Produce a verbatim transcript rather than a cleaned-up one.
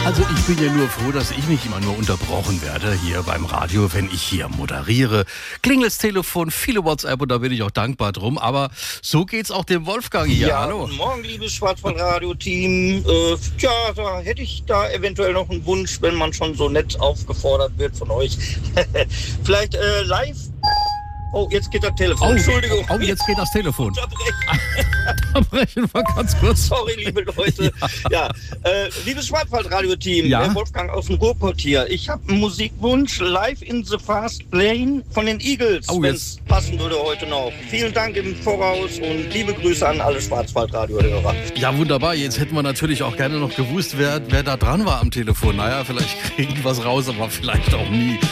Also ich bin ja nur froh, dass ich nicht immer nur unterbrochen werde hier beim Radio, wenn ich hier moderiere. Klingelt das Telefon, viele WhatsApp und da bin ich auch dankbar drum. Aber so geht's auch dem Wolfgang hier. Ja, hallo. Guten Morgen, liebes Schwarzwald-Radio-Team. Äh, tja, da hätte ich da eventuell noch einen Wunsch, wenn man schon so nett aufgefordert wird von euch. Vielleicht äh, live... Oh, jetzt geht das Telefon. Oh, Entschuldigung. Oh, jetzt geht das Telefon. Unterbrechen. Unterbrechen wir ganz kurz. Sorry, liebe Leute. Ja, äh, liebes Schwarzwald-Radio-Team, Ja. der Wolfgang aus dem Ruhrpott hier. Ich habe einen Musikwunsch, Live in the Fast Lane von den Eagles, Oh, wenn es passen würde heute noch. Vielen Dank im Voraus und liebe Grüße an alle Schwarzwald-Radio-Hörer. Ja, wunderbar. Jetzt hätten wir natürlich auch gerne noch gewusst, wer, wer da dran war am Telefon. Naja, vielleicht kriegen wir es raus, aber vielleicht auch nie.